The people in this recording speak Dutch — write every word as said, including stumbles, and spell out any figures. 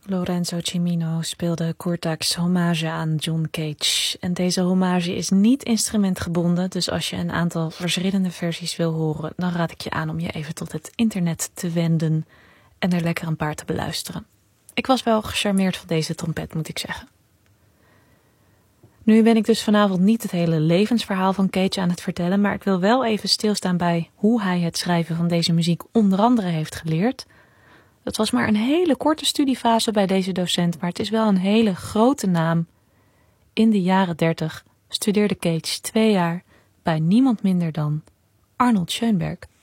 Lorenzo Cimino speelde Courtacs hommage aan John Cage. En deze hommage is niet instrumentgebonden, dus als je een aantal verschillende versies wil horen, dan raad ik je aan om je even tot het internet te wenden en er lekker een paar te beluisteren. Ik was wel gecharmeerd van deze trompet, moet ik zeggen. Nu ben ik dus vanavond niet het hele levensverhaal van Cage aan het vertellen, maar ik wil wel even stilstaan bij hoe hij het schrijven van deze muziek onder andere heeft geleerd. Het was maar een hele korte studiefase bij deze docent, maar het is wel een hele grote naam. In de jaren dertig studeerde Cage twee jaar bij niemand minder dan Arnold Schoenberg.